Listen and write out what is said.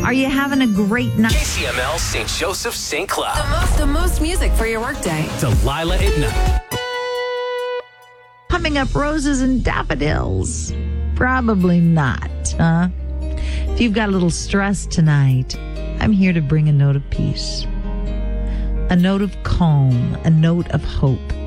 Are you having a great night? KCML St. Joseph St. Cloud. The most music for your workday. Delilah at night. Humming up roses and daffodils? Probably not, huh? If you've got a little stress tonight, I'm here to bring a note of peace, a note of calm, a note of hope.